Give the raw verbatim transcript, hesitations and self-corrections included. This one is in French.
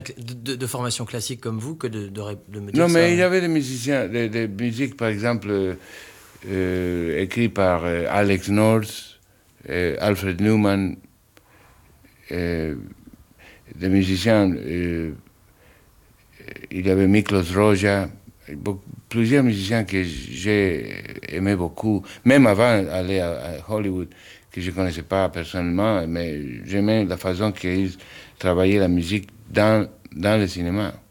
de, de, de formation classique comme vous que de, de, de me dire Non, mais ça. il y avait des musiciens, des, des musiques, par exemple, euh, écrites par euh, Alex North, euh, Alfred Newman, euh, des musiciens, euh, il y avait Miklos Roja, beaucoup, plusieurs musiciens que j'ai aimé beaucoup, même avant d'aller à, à Hollywood, que je ne connaissais pas personnellement, mais j'aimais la façon qu'ils travaillaient la musique dans, dans le cinéma.